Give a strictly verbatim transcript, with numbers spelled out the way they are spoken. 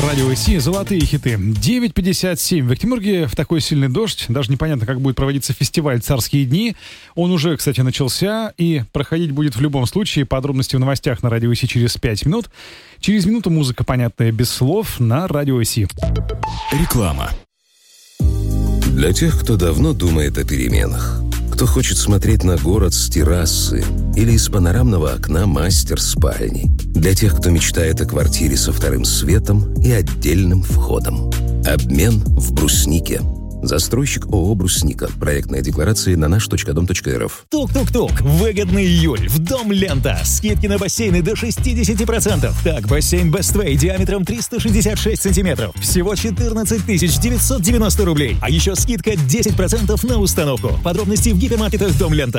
Радио Си, золотые хиты. девять пятьдесят семь. В Екатеринбурге в такой сильный дождь. Даже непонятно, как будет проводиться фестиваль «Царские дни». Он уже, кстати, начался и проходить будет в любом случае. Подробности в новостях на Радио Си через пять минут. Через минуту музыка, понятная без слов, на Радио Си. Реклама. Для тех, кто давно думает о переменах, кто хочет смотреть на город с террасы или из панорамного окна мастер-спальни, для тех, кто мечтает о квартире со вторым светом и отдельным входом. Обмен в Бруснике. Застройщик ООО «Брусника». Проектная декларация на наш точка дом точка эр эф. Тук-тук-тук. Выгодный июль. В Дом Лента. Скидки на бассейны до шестьдесят процентов. Так, бассейн Best Way диаметром триста шестьдесят шесть сантиметров. Всего четырнадцать тысяч девятьсот девяносто рублей. А еще скидка десять процентов на установку. Подробности в гипермаркетах Дом Лента.